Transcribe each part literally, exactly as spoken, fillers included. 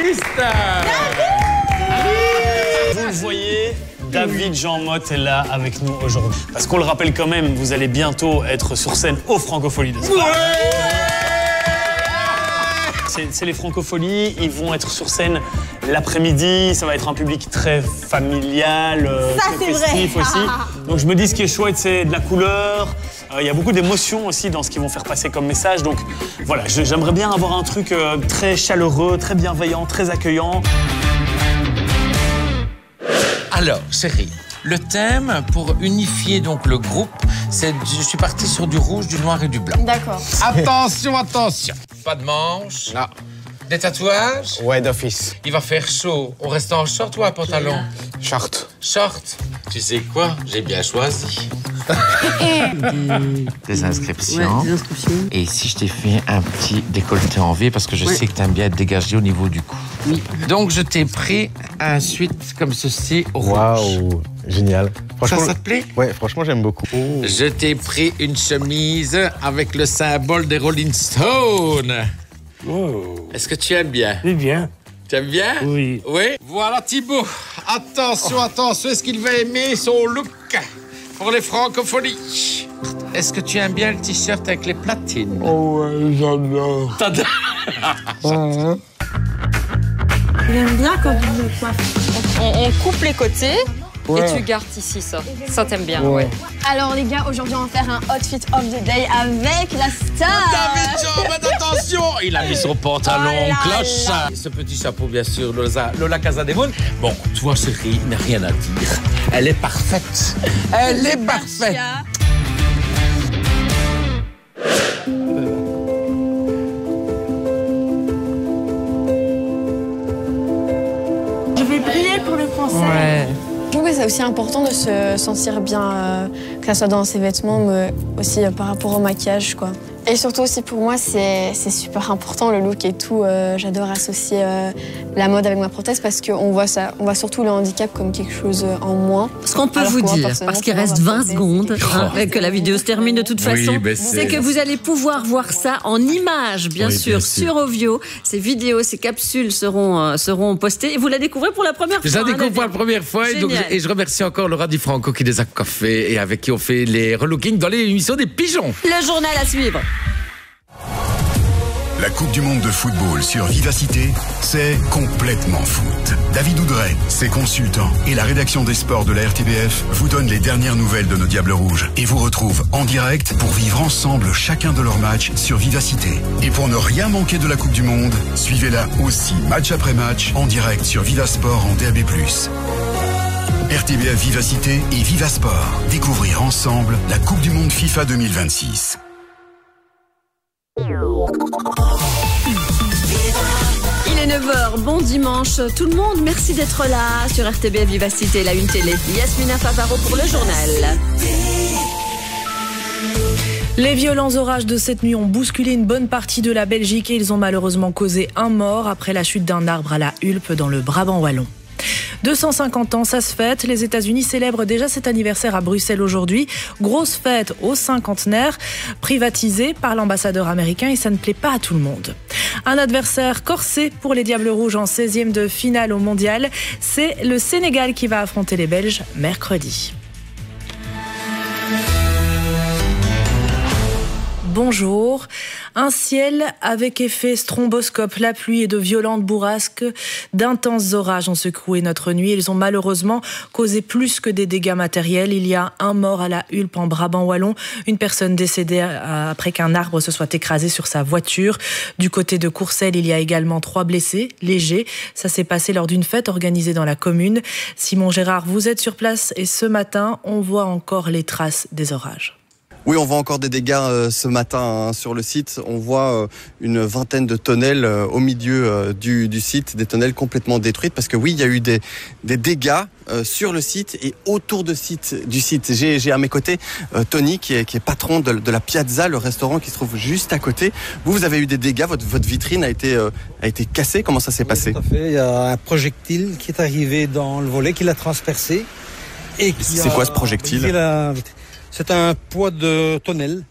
finaliste. Vous le voyez, David Jean Motte est là avec nous aujourd'hui. Parce qu'on le rappelle quand même, vous allez bientôt être sur scène aux Francopholies. C'est les Francopholies, ils vont être sur scène l'après-midi, ça va être un public très familial, euh, ça, très festif vrai. aussi. Donc je me dis ce qui est chouette, c'est de la couleur, euh, il y a beaucoup d'émotions aussi dans ce qu'ils vont faire passer comme message. Donc voilà, j'aimerais bien avoir un truc euh, très chaleureux, très bienveillant, très accueillant. Alors, chérie, le thème pour unifier donc le groupe, c'est je suis parti sur du rouge, du noir et du blanc. D'accord. Attention, attention. Pas de manches. Non. Des tatouages. Ouais, d'office. Il va faire chaud. On reste en short ou en pantalon? Short. Short. Tu sais quoi? J'ai bien choisi. Des inscriptions. Ouais, des inscriptions. Et si je t'ai fait un petit décolleté en V, parce que je Ouais. sais que t'aimes bien être dégagé au niveau du cou. Oui. Donc je t'ai pris un suite comme ceci au rouge. Waouh, génial. Ça, ça te plaît? Ouais, franchement, j'aime beaucoup. Je t'ai pris une chemise avec le symbole des Rolling Stones. Oh. Est-ce que tu aimes bien? C'est bien. Tu aimes bien? Oui. Oui. Voilà Thibaut. Attention, attention. Est-ce qu'il va aimer son look pour les Francopholies? Est-ce que tu aimes bien le t-shirt avec les platines? Oh ouais, j'adore. T'adores? J'aime bien quand vous me coiffez. On, on coupe les côtés Ouais. et tu gardes ici ça. Ça t'aime bien, Ouais. ouais. Alors les gars, aujourd'hui on va faire un outfit of the day avec la star. David Jean, faites attention! Il a mis son pantalon Oh là cloche. là. Ce petit chapeau, bien sûr, Lola, Lola Casademoun. Bon, toi, chérie, il n'a rien à dire. Elle est parfaite. Elle est parfaite. Je vais prier pour le français. Ouais. Je trouve que c'est aussi important de se sentir bien, euh, que ce soit dans ses vêtements, mais aussi euh, par rapport au maquillage, quoi. Et surtout aussi pour moi, c'est c'est super important, le look et tout. Euh, J'adore associer euh, la mode avec ma prothèse parce qu'on voit ça, on voit surtout le handicap comme quelque chose en moins. Ce qu'on peut Alors vous que moi, dire, personnellement, parce qu'il pour moi, reste ma vingt prothèse, secondes, c'est hein, et que la vidéo se termine de toute Oui, façon, mais c'est- c'est que vous allez pouvoir voir ça en images, bien Oui, sûr, bien sûr. sur Ovio. Ces vidéos, ces capsules seront, euh, seront postées et vous la découvrez pour la première fois. Je la hein, découvre pour la Nadia. première fois et, donc, Génial. et je remercie encore Laura Di Franco qui les a coiffés et avec qui on fait les relookings dans l'émission des pigeons. Le journal à suivre. La Coupe du Monde de football sur Vivacité, c'est complètement foot. David Oudret, ses consultants et la rédaction des sports de la R T B F vous donnent les dernières nouvelles de nos Diables Rouges et vous retrouvent en direct pour vivre ensemble chacun de leurs matchs sur Vivacité. Et pour ne rien manquer de la Coupe du Monde, suivez-la aussi match après match en direct sur Vivasport en D A B plus. R T B F Vivacité et Vivasport. Découvrir ensemble la Coupe du Monde FIFA deux mille vingt-six. Il est neuf heures, bon dimanche tout le monde, merci d'être là sur R T B Vivacité, la une télé. Yasmina Favaro pour le journal. Les violents orages de cette nuit ont bousculé une bonne partie de la Belgique et ils ont malheureusement causé un mort après la chute d'un arbre à la Hulpe dans le Brabant wallon. deux cent cinquante ans, ça se fête. Les États-Unis célèbrent déjà cet anniversaire à Bruxelles aujourd'hui. Grosse fête au cinquantenaire, privatisée par l'ambassadeur américain et ça ne plaît pas à tout le monde. Un adversaire corsé pour les Diables Rouges en seizième de finale au Mondial. C'est le Sénégal qui va affronter les Belges mercredi. Bonjour. Un ciel avec effet stromboscope, la pluie et de violentes bourrasques, d'intenses orages ont secoué notre nuit. Ils ont malheureusement causé plus que des dégâts matériels. Il y a un mort à la Hulpe en Brabant wallon, une personne décédée après qu'un arbre se soit écrasé sur sa voiture. Du côté de Courcelles, il y a également trois blessés légers. Ça s'est passé lors d'une fête organisée dans la commune. Simon Gérard, vous êtes sur place et ce matin, on voit encore les traces des orages. Oui, on voit encore des dégâts euh, ce matin hein, sur le site. On voit euh, une vingtaine de tonnelles euh, au milieu euh, du, du site, des tonnelles complètement détruites parce que oui, il y a eu des, des dégâts euh, sur le site et autour de site, du site. J'ai, j'ai à mes côtés euh, Tony qui est, qui est patron de, de la Piazza, le restaurant qui se trouve juste à côté. Vous, vous avez eu des dégâts, votre, votre vitrine a été, euh, a été cassée. Comment ça s'est Oui, passé? Tout à fait. Il y a un projectile qui est arrivé dans le volet, qui l'a transpercé. Et qui C'est a quoi ce projectile? brisé la vitrine. C'est un poids de tonnelle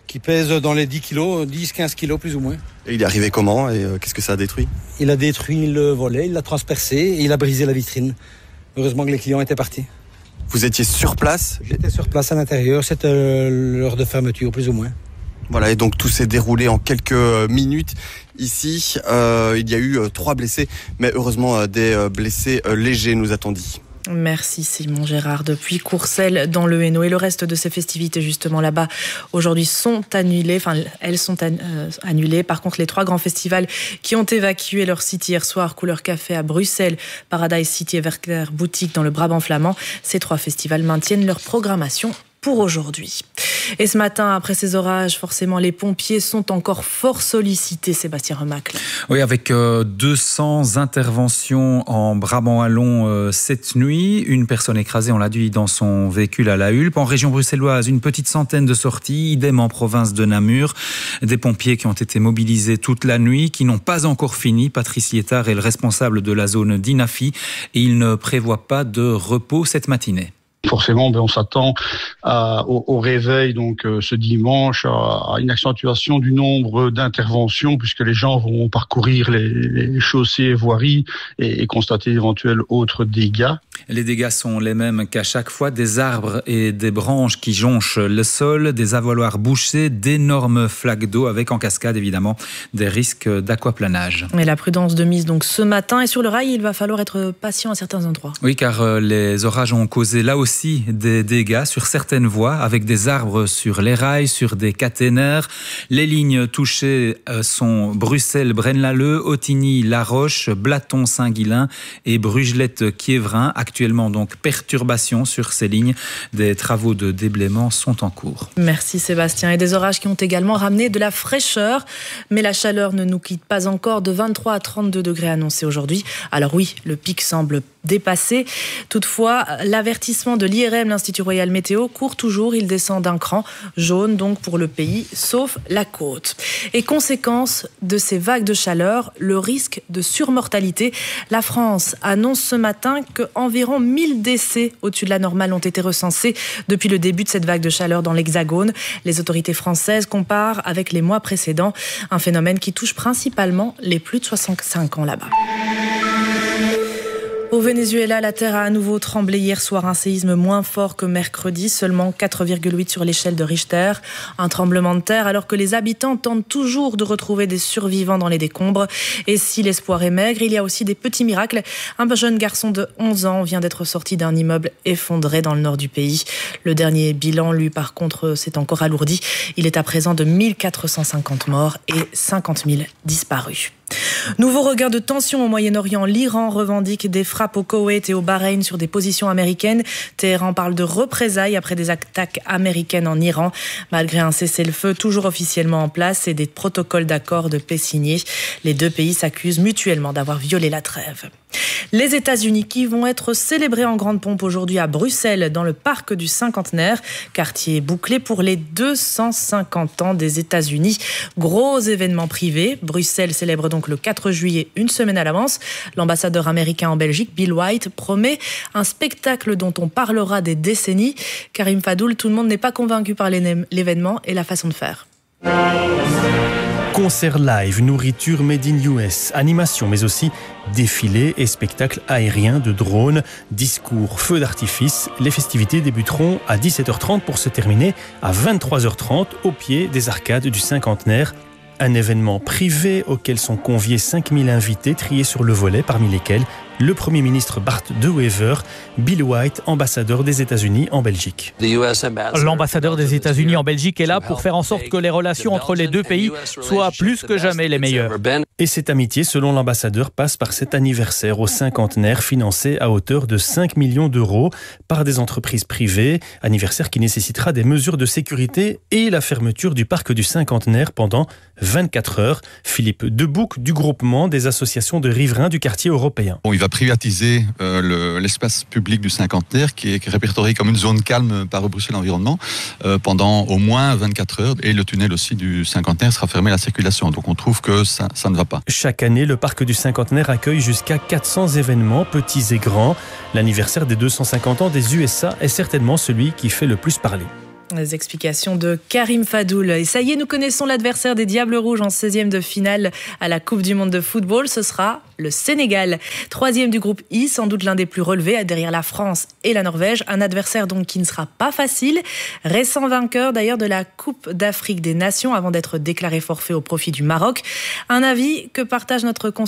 qui pèse dans les dix kilos, dix quinze kilos plus ou moins. Et il est arrivé comment et euh, qu'est-ce que ça a détruit? Il a détruit le volet, il l'a transpercé et il a brisé la vitrine. Heureusement que les clients étaient partis. Vous étiez sur place? J'étais sur place à l'intérieur, c'était l'heure de fermeture plus ou moins. Voilà, et donc tout s'est déroulé en quelques minutes. Ici, euh, il y a eu euh, trois blessés, mais heureusement euh, des euh, blessés euh, légers, nous a-t-on dit. Merci Simon Gérard depuis Courcelles dans le Hainaut. Et le reste de ces festivités justement là-bas aujourd'hui sont annulées. Enfin, elles sont an- euh, annulées. Par contre, les trois grands festivals qui ont évacué leur site hier soir, Couleur Café à Bruxelles, Paradise City et Werchter Boutique dans le Brabant flamand, ces trois festivals maintiennent leur programmation pour aujourd'hui. Et ce matin, après ces orages, forcément, les pompiers sont encore fort sollicités, Sébastien Remacle. Oui, avec euh, deux cents interventions en Brabant-Wallon euh, cette nuit. Une personne écrasée, on l'a dit, dans son véhicule à La Hulpe. En région bruxelloise, une petite centaine de sorties. Idem en province de Namur. Des pompiers qui ont été mobilisés toute la nuit, qui n'ont pas encore fini. Patrice Liétard est le responsable de la zone d'Inafi et il ne prévoit pas de repos cette matinée. Forcément, ben, on s'attend à, au, au réveil donc euh, ce dimanche à, à une accentuation du nombre d'interventions puisque les gens vont parcourir les, les chaussées et voiries et, et constater d'éventuels autres dégâts. Les dégâts sont les mêmes qu'à chaque fois, des arbres et des branches qui jonchent le sol, des avaloirs bouchés, d'énormes flaques d'eau avec en cascade évidemment des risques d'aquaplanage. Mais la prudence de mise donc ce matin et sur le rail, il va falloir être patient à certains endroits. Oui, car les orages ont causé là aussi des dégâts sur certaines voies avec des arbres sur les rails, sur des caténaires. Les lignes touchées sont Bruxelles, Braine-l'Alleud, Ottigny, La Roche, Blaton, Saint-Guilain et Brugelette-Quiévrin. Actuellement donc perturbations sur ces lignes. Des travaux de déblaiement sont en cours. Merci Sébastien. Et des orages qui ont également ramené de la fraîcheur. Mais la chaleur ne nous quitte pas encore, de vingt-trois à trente-deux degrés annoncés aujourd'hui. Alors oui, le pic semble dépassé. Toutefois, l'avertissement de l'I R M, l'Institut Royal Météo, court toujours. Il descend d'un cran, jaune donc pour le pays, sauf la côte. Et conséquence de ces vagues de chaleur, le risque de surmortalité. La France annonce ce matin qu'environ mille décès au-dessus de la normale ont été recensés depuis le début de cette vague de chaleur dans l'Hexagone. Les autorités françaises comparent avec les mois précédents, un phénomène qui touche principalement les plus de soixante-cinq ans là-bas. Au Venezuela, la terre a à nouveau tremblé hier soir, un séisme moins fort que mercredi, seulement quatre virgule huit sur l'échelle de Richter. Un tremblement de terre alors que les habitants tentent toujours de retrouver des survivants dans les décombres. Et si l'espoir est maigre, il y a aussi des petits miracles. Un jeune garçon de onze ans vient d'être sorti d'un immeuble effondré dans le nord du pays. Le dernier bilan, lui, par contre, s'est encore alourdi. Il est à présent de mille quatre cent cinquante morts et cinquante mille disparus. Nouveau regain de tension au Moyen-Orient. L'Iran revendique des frappes au Koweït et au Bahreïn sur des positions américaines. Téhéran parle de représailles après des attaques américaines en Iran. Malgré un cessez-le-feu toujours officiellement en place et des protocoles d'accord de paix signés, les deux pays s'accusent mutuellement d'avoir violé la trêve. Les États-Unis qui vont être célébrés en grande pompe aujourd'hui à Bruxelles dans le parc du Cinquantenaire, quartier bouclé pour les deux cent cinquante ans des États-Unis. Gros événement privé. Bruxelles célèbre donc le quatre juillet, une semaine à l'avance. L'ambassadeur américain en Belgique, Bill White, promet un spectacle dont on parlera des décennies. Karim Fadoul, tout le monde n'est pas convaincu par l'événement et la façon de faire. Concerts live, nourriture made in U S, animation, mais aussi défilés et spectacles aériens de drones, discours, feux d'artifice. Les festivités débuteront à dix-sept heures trente pour se terminer à vingt-trois heures trente au pied des arcades du Cinquantenaire. Un événement privé auquel sont conviés cinq mille invités triés sur le volet, parmi lesquels le Premier ministre Bart De Wever, Bill White, ambassadeur des États-Unis en Belgique. L'ambassadeur des États-Unis en Belgique est là pour faire en sorte que les relations entre les deux pays soient plus que jamais les meilleures. Et cette amitié, selon l'ambassadeur, passe par cet anniversaire au Cinquantenaire financé à hauteur de cinq millions d'euros par des entreprises privées. Anniversaire qui nécessitera des mesures de sécurité et la fermeture du parc du Cinquantenaire pendant vingt-quatre heures. Philippe Debouc du groupement des associations de riverains du quartier européen. Bon, il va privatiser euh, le, l'espace public du Cinquantenaire qui est, qui est répertorié comme une zone calme par Bruxelles Environnement euh, pendant au moins vingt-quatre heures et le tunnel aussi du Cinquantenaire sera fermé à la circulation. Donc on trouve que ça, ça ne va pas. Chaque année, le parc du Cinquantenaire accueille jusqu'à quatre cents événements, petits et grands. L'anniversaire des deux cent cinquante ans des U S A est certainement celui qui fait le plus parler. Les explications de Karim Fadoul. Et ça y est, nous connaissons l'adversaire des Diables Rouges en seizième de finale à la Coupe du Monde de football. Ce sera le Sénégal. Troisième du groupe I, sans doute l'un des plus relevés, derrière la France et la Norvège. Un adversaire donc qui ne sera pas facile. Récent vainqueur d'ailleurs de la Coupe d'Afrique des Nations avant d'être déclaré forfait au profit du Maroc. Un avis que partage notre consultant